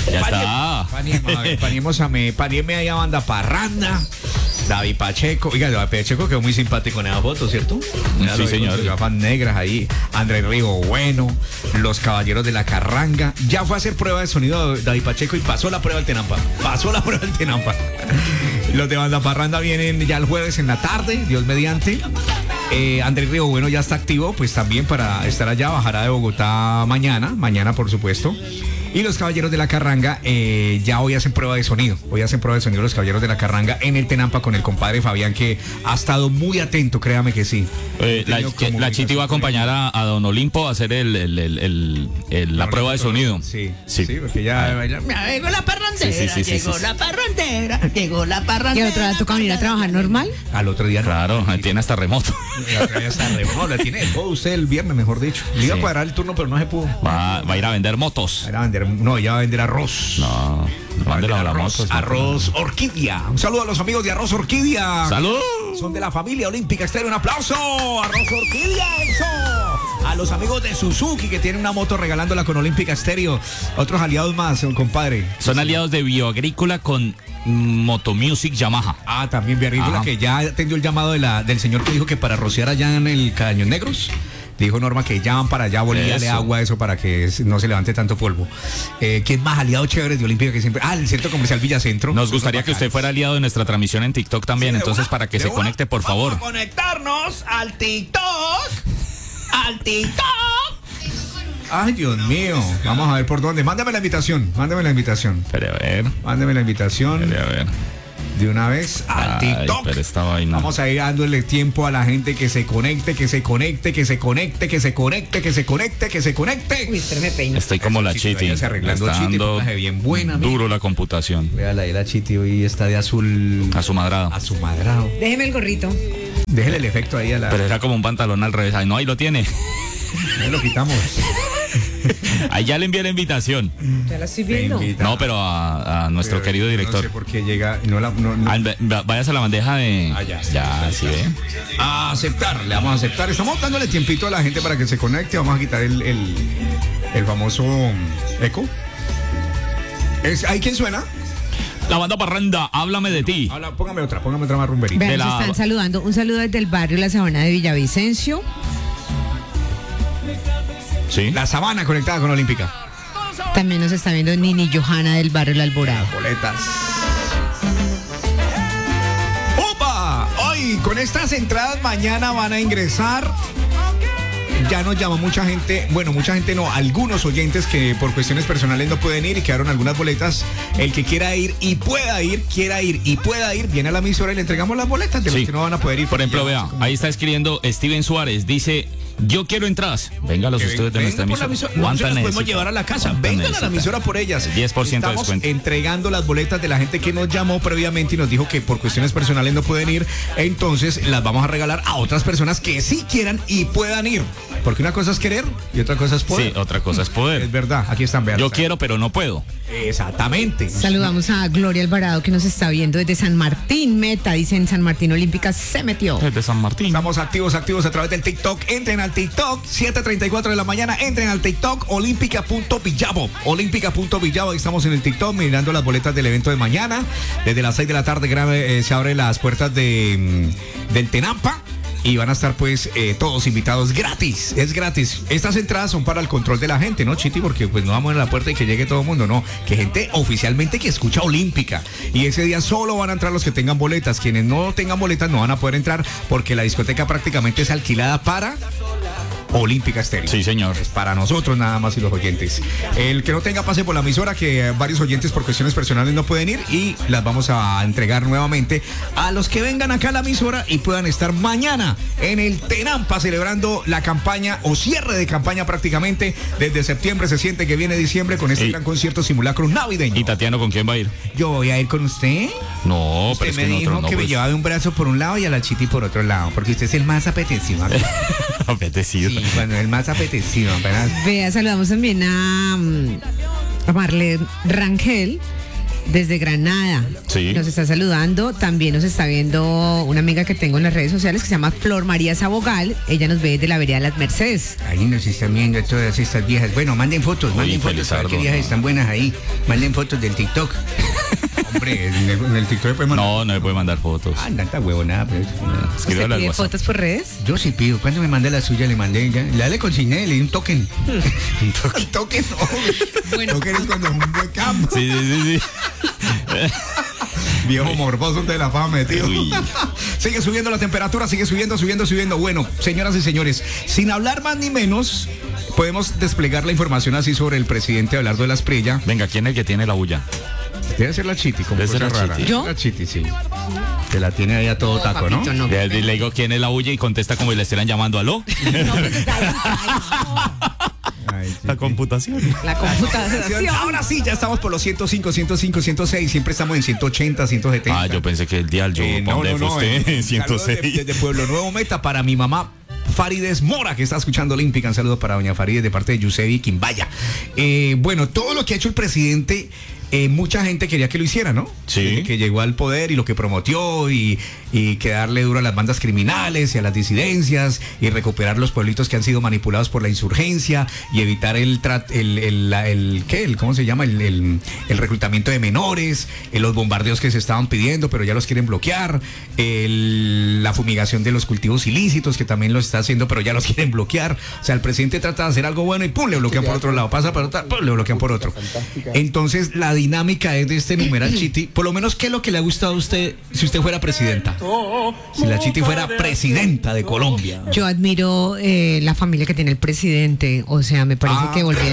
Ya está. Panieme ahí a banda parranda. David Pacheco. Oiga, David Pacheco quedó muy simpático en esa foto, ¿cierto? Sí, señor. Con sus gafas negras ahí. Andrés Río Bueno. Los Caballeros de la Carranga. Ya fue a hacer prueba de sonido David Pacheco y pasó la prueba del Tenampa. Los de banda parranda vienen ya el jueves en la tarde, Dios mediante. Andrés Río Bueno ya está activo, pues también para estar allá. Bajará de Bogotá mañana por supuesto. Y los Caballeros de la Carranga ya hoy hacen prueba de sonido. Los Caballeros de la Carranga en el Tenampa con el compadre Fabián, que ha estado muy atento, créame que sí. La Chiti va a acompañar a Don Olimpo a hacer la prueba de sonido. Sí, porque ya llegó la parrandera, llegó la parrandera. ¿Y al otro día toca venir a trabajar normal? Al otro día claro, tiene hasta remoto. La tiene todo usted el viernes, mejor dicho. Le iba a cuadrar el turno, pero no se pudo. Va a ir a vender motos. Ya va a vender arroz. No vender arroz Orquídea. Un saludo a los amigos de Arroz Orquídea. ¡Salud! Son de la familia Olímpica Estéreo. Un aplauso. Arroz Orquídea, eso. A los amigos de Suzuki, que tienen una moto regalándola con Olímpica Estéreo. Otros aliados más, compadre. Son aliados de Bioagrícola con Motomusic Yamaha. También Bioagrícola, que ya atendió el llamado del señor que dijo que para rociar allá en el Caños Negros. Dijo Norma que ya van para allá, bolíale agua a eso para que no se levante tanto polvo. ¿Quién más aliado chévere de Olímpica que siempre? El Centro Comercial Villacentro. Nos gustaría que usted fuera aliado de nuestra transmisión en TikTok también, entonces para que se conecte, por favor. Vamos a conectarnos al TikTok. Ay, Dios mío. Vamos a ver por dónde. Mándame la invitación. Espere a ver. Mándame la invitación. Espere a ver. De una vez al TikTok. Pero esta vaina. Vamos a ir dándole tiempo a la gente que se conecte. Uy, usted me peina. Estoy como la Chiti. Está dando bien buena. Duro la computación. Véala, la Chiti hoy está de azul. Azumadrado. Déjeme el gorrito. Déjele el efecto ahí a la. Pero era como un pantalón al revés. Ay, no, ahí lo tiene. Ahí lo quitamos. Ahí ya le envié la invitación. Ya la estoy viendo. No, pero a nuestro querido director. No sé por qué llega. Váyase a la bandeja de. Ya, sí ve. A aceptar, le vamos a aceptar. Estamos dándole tiempito a la gente para que se conecte. Vamos a quitar el famoso eco. ¿Ahí quién suena? La banda parranda, háblame de ti. Póngame otra más rumberita. Vean, nos están saludando. Un saludo desde el barrio La Sabana de Villavicencio. Sí. La Sabana conectada con Olímpica. También nos está viendo Nini Johanna del barrio La Alborada. Boletas. ¡Opa! Hoy con estas entradas mañana van a ingresar. Ya nos llama mucha gente, algunos oyentes que por cuestiones personales no pueden ir y quedaron algunas boletas. El que quiera ir y pueda ir, viene a la emisora y le entregamos las boletas de los que no van a poder ir. Por ejemplo, vea, ahí está escribiendo Steven Suárez, dice: yo quiero entradas. Venga los ustedes de nuestra emisora. Nosotros las podemos llevar a la casa. Vengan a la emisora por ellas. 10% de descuento. Estamos entregando las boletas de la gente que nos llamó previamente y nos dijo que por cuestiones personales no pueden ir. Entonces las vamos a regalar a otras personas que sí quieran y puedan ir. Porque una cosa es querer y otra cosa es poder. Sí, otra cosa es poder. Es verdad. Aquí están, vean. Yo quiero, pero no puedo. Exactamente. Saludamos a Gloria Alvarado, que nos está viendo desde San Martín Meta. Dicen San Martín Olímpica se metió. Desde San Martín. Estamos activos a través del TikTok. Entren al TikTok, 7:34 de la mañana. Entren al TikTok, olímpica.villavo. Olímpica.villavo. Ahí estamos en el TikTok mirando las boletas del evento de mañana. Desde las 6 de la tarde se abren las puertas del Tenampa. Y van a estar pues todos invitados gratis, es gratis. Estas entradas son para el control de la gente, ¿no, Chiti? Porque pues no vamos a la puerta y que llegue todo el mundo, no. Que gente oficialmente que escucha Olímpica. Y ese día solo van a entrar los que tengan boletas. Quienes no tengan boletas no van a poder entrar porque la discoteca prácticamente es alquilada para Olímpica Estéreo. Sí, señor. Es para nosotros nada más y los oyentes. El que no tenga pase por la emisora, que varios oyentes por cuestiones personales no pueden ir y las vamos a entregar nuevamente a los que vengan acá a la emisora y puedan estar mañana en el Tenampa celebrando la campaña o cierre de campaña prácticamente. Desde septiembre se siente que viene diciembre con este gran concierto simulacro navideño. ¿Y Tatiano con quién va a ir? Yo voy a ir con usted. No, usted pero es me que dijo nosotros no, que me pues. llevaba de un brazo por un lado y a la Chiti por otro lado, porque usted es el más apetecido. Apetecido. Sí, bueno, el más apetecido, apenas. Vea, saludamos también a Marlene Rangel. desde Granada. Sí. Nos está saludando. También nos está viendo una amiga que tengo en las redes sociales que se llama Flor María Sabogal. Ella nos ve desde la vereda de las Mercedes. Ahí nos están viendo todas estas viejas. Bueno, manden fotos, a ver qué viejas están buenas ahí. Manden fotos del TikTok. Hombre, en el TikTok puede mandar. No le puede mandar fotos. Tanta huevonada. ¿Usted pide fotos por redes? Yo sí pido. Cuando me mandé la suya, le mandé. Le consigné, le di un token. Un token, no. Bueno. Token es cuando es un webcam. Sí. Viejo morboso de la fama, tío. Sigue subiendo la temperatura, sigue subiendo. Bueno, señoras y señores, sin hablar más ni menos, podemos desplegar la información así sobre el presidente Abelardo de la Espriella. Venga, ¿quién es el que tiene la bulla? Debe ser la Chiti, como Debe ser cosa la rara. Chiti. ¿Yo? La Chiti, sí. Que la tiene ahí a todo taco, papito, ¿no? Le digo quién es la bulla y contesta como si le estuvieran llamando. ¿Aló? Ay, La computación. La computación. Ahora sí, ya estamos por los 105, 106. Siempre estamos en 180, 170. Yo pensé que el dial yo. ¿Para dónde fue usted? 106. Desde Pueblo Nuevo Meta para mi mamá Farides Mora, que está escuchando Olímpica. Un saludo para doña Farides de parte de Yusebi Quimbaya. Bueno, todo lo que ha hecho el presidente, mucha gente quería que lo hiciera, ¿no? Sí. Desde que llegó al poder y lo que prometió y que darle duro a las bandas criminales y a las disidencias y recuperar los pueblitos que han sido manipulados por la insurgencia y evitar ¿cómo se llama? El reclutamiento de menores, los bombardeos que se estaban pidiendo, pero ya los quieren bloquear, la fumigación de los cultivos ilícitos, que también lo está haciendo, pero ya los quieren bloquear. O sea, el presidente trata de hacer algo bueno y ¡pum! Le bloquean por otro lado, pasa por otro, ¡pum! Le bloquean por otro. Entonces, la dinámica es de este numeral Chiti. Por lo menos, ¿qué es lo que le ha gustado a usted si usted fuera presidenta? Si la Chiti fuera presidenta de Colombia. Yo admiro la familia que tiene el presidente. O sea, me parece que volvieron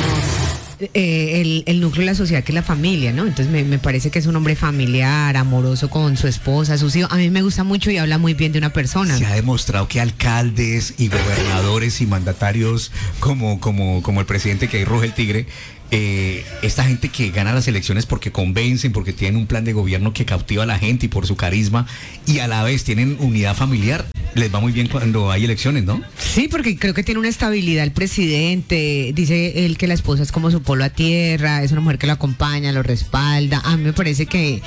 el núcleo de la sociedad, que es la familia, ¿no? Entonces me parece que es un hombre familiar, amoroso con su esposa, sus hijos. A mí me gusta mucho y habla muy bien de una persona. Se ha demostrado que alcaldes y gobernadores y mandatarios como el presidente que ahí ruge el tigre, esta gente que gana las elecciones porque convencen, porque tienen un plan de gobierno que cautiva a la gente y por su carisma, y a la vez tienen unidad familiar, les va muy bien cuando hay elecciones, ¿no? Sí, porque creo que tiene una estabilidad el presidente. Dice él que la esposa es como su polo a tierra, es una mujer que lo acompaña, lo respalda. A mí me parece que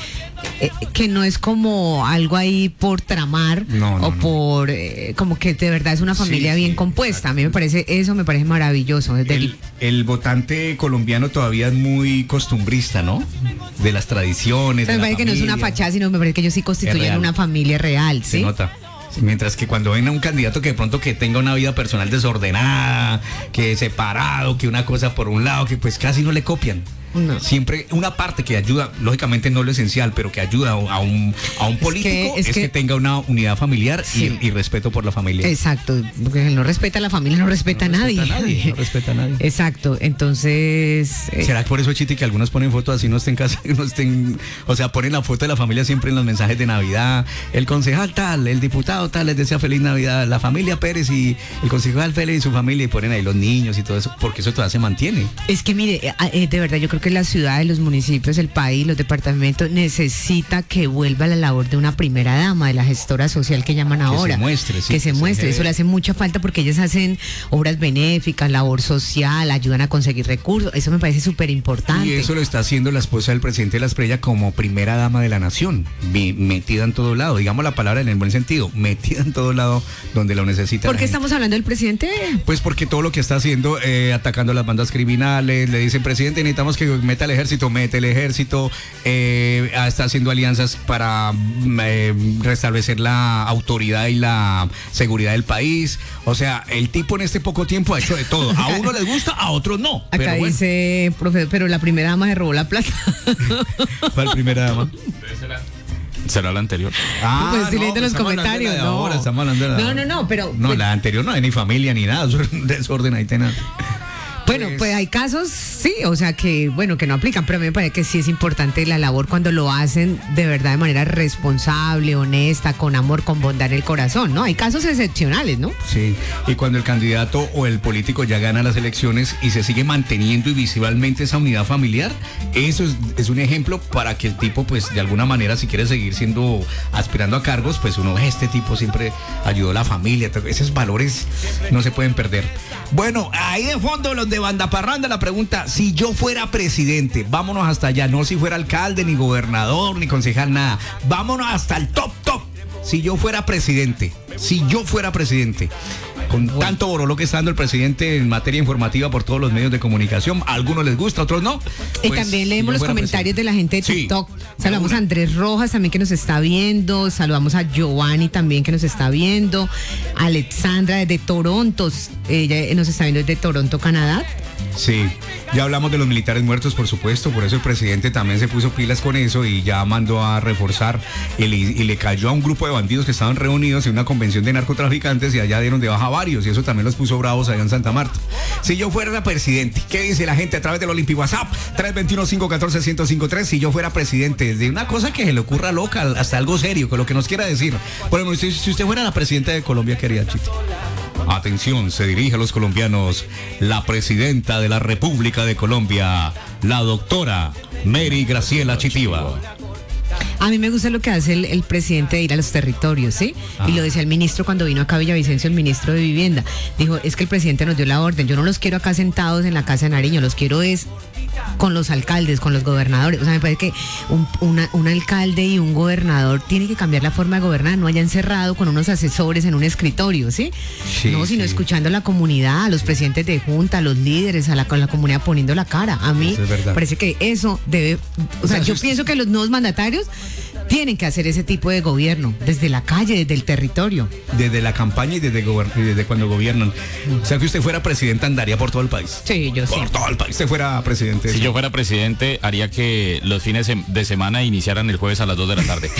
no es como algo ahí por tramar por como que de verdad es una familia bien compuesta. A mí me parece maravilloso. El votante colombiano todavía es muy costumbrista, ¿no? De las tradiciones. Me parece que no es una fachada, sino me parece que ellos sí constituyen una familia real, ¿sí? Se nota. Mientras que cuando ven a un candidato que de pronto que tenga una vida personal desordenada, que separado, que una cosa por un lado, que pues casi no le copian. No. Siempre una parte que ayuda, lógicamente no lo esencial, pero que ayuda a un político es que tenga una unidad familiar y respeto por la familia. Exacto, porque él no respeta a la familia, no respeta a nadie. No respeta a nadie. Exacto, entonces... ¿Será por eso, Chiti, que algunos ponen fotos así, no estén en casa, no estén... O sea, ponen la foto de la familia siempre en los mensajes de Navidad, el concejal tal, el diputado tal, les desea feliz Navidad, la familia Pérez y el concejal Pérez y su familia, y ponen ahí los niños y todo eso, porque eso todavía se mantiene. Es que mire, de verdad yo creo que la ciudad, los municipios, el país, los departamentos necesita que vuelva la labor de una primera dama, de la gestora social que llaman ahora. Que se muestre, eso le hace mucha falta porque ellas hacen obras benéficas, labor social, ayudan a conseguir recursos, eso me parece súper importante. Y eso lo está haciendo la esposa del presidente de la Espriella como primera dama de la nación, metida en todo lado, digamos la palabra en el buen sentido, metida en todo lado donde lo necesita. ¿Por qué estamos hablando del presidente? Pues porque todo lo que está haciendo, atacando a las bandas criminales, le dicen, presidente, necesitamos que meta el ejército, está haciendo alianzas para restablecer la autoridad y la seguridad del país. O sea, el tipo en este poco tiempo ha hecho de todo. A uno les gusta, a otros no. Acá pero dice, profe, pero la primera dama se robó la plata. ¿Cuál primera dama? ¿Será la anterior? Pues si lees los comentarios, no. Ahora estamos hablando de la No, pero... No, la anterior no hay ni familia ni nada, desorden ahí tenaz. Bueno, pues hay casos, sí, o sea que, bueno, que no aplican, pero a mí me parece que sí es importante la labor cuando lo hacen de verdad de manera responsable, honesta, con amor, con bondad en el corazón, ¿no? Hay casos excepcionales, ¿no? Sí, y cuando el candidato o el político ya gana las elecciones y se sigue manteniendo y visualmente esa unidad familiar, eso es un ejemplo para que el tipo, pues, de alguna manera, si quiere seguir siendo, aspirando a cargos, pues uno, este tipo siempre ayudó a la familia, esos valores no se pueden perder. Bueno, ahí de fondo los de de Banda Parranda la pregunta, si yo fuera presidente, vámonos hasta allá, no si fuera alcalde, ni gobernador, ni concejal, nada. Vámonos hasta el top. Si yo fuera presidente, con tanto boroló que está dando el presidente en materia informativa por todos los medios de comunicación, a algunos les gusta, a otros no. Y Pues, también si leemos yo los fuera comentarios de la gente de Sí, TikTok. de Saludamos una. a Andrés Rojas también que nos está viendo. Saludamos a Giovanni también que nos está viendo. Alexandra desde Toronto. Ella nos está viendo desde Toronto, Canadá. Sí, ya hablamos de los militares muertos, por supuesto, por eso el presidente también se puso pilas con eso y ya mandó a reforzar y le cayó a un grupo de bandidos que estaban reunidos en una convención de narcotraficantes y allá dieron de baja varios y eso también los puso bravos allá en Santa Marta. Si yo fuera presidente, ¿qué dice la gente a través del Olympic WhatsApp? 321-514-1053, si yo fuera presidente, de una cosa que se le ocurra loca hasta algo serio, con lo que nos quiera decir. Por ejemplo, si usted fuera la presidenta de Colombia, ¿qué haría, Chito? Atención, se dirige a los colombianos la presidenta de la República de Colombia, la doctora Mary Graciela Chitiva. A mí me gusta lo que hace el presidente de ir a los territorios, ¿sí? Y lo decía el ministro cuando vino acá a Villavicencio, el ministro de Vivienda. Dijo, es que el presidente nos dio la orden. Yo no los quiero acá sentados en la Casa de Nariño, los quiero es con los alcaldes, con los gobernadores. O sea, me parece que un alcalde y un gobernador tiene que cambiar la forma de gobernar, no haya encerrado con unos asesores en un escritorio, ¿sí? Sí, no, sino sí. escuchando a la comunidad, a los presidentes de junta, a los líderes, a la comunidad poniendo la cara. A mí Eso es verdad. parece que eso debe, o sea, yo pienso que los nuevos mandatarios tienen que hacer ese tipo de gobierno, desde la calle, desde el territorio. Desde la campaña y desde cuando gobiernan. O sea, que usted fuera presidente, andaría por todo el país. Sí, yo sí. Por todo el país. Usted fuera presidente. Si yo fuera presidente, haría que los fines de semana iniciaran el jueves a las 2 de la tarde.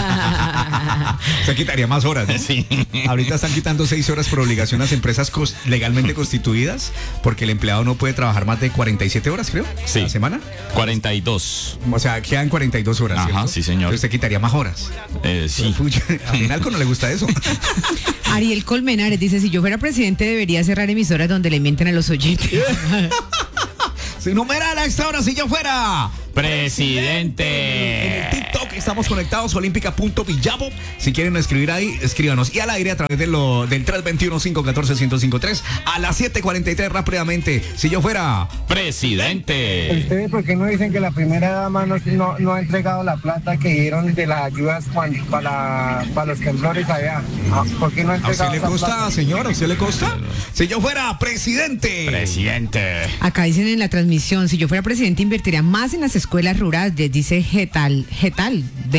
Se quitaría más horas, ¿no? Sí. Ahorita están quitando 6 horas por obligación a las empresas legalmente constituidas, porque el empleado no puede trabajar más de 47 horas, creo, a Sí. la semana. 42. O sea, quedan 42 horas, Ajá, ¿cierto? sí, señor. Entonces usted quitaría más horas. Sí. Pucha, a Minalco no le gusta eso. Ariel Colmenares dice, si yo fuera presidente debería cerrar emisoras donde le mienten a los oyentes. Si numeral a esta hora, si yo fuera en el Presidente. TikTok estamos conectados, olímpica.villavo. Si quieren escribir ahí, escríbanos. Y al aire a través del 321-514-1053 a las 7:43 rápidamente. Si yo fuera Presidente. ¿Ustedes por qué no dicen que la primera dama no ha entregado la plata que dieron de las ayudas para los temblores allá? ¿Por qué no ha ¿A usted entregado le esa consta, plata? señor? ¿A usted le consta? Si yo fuera presidente. Presidente. Acá dicen en la transmisión, si yo fuera presidente invertiría más en las escuelas rurales, dice Getal de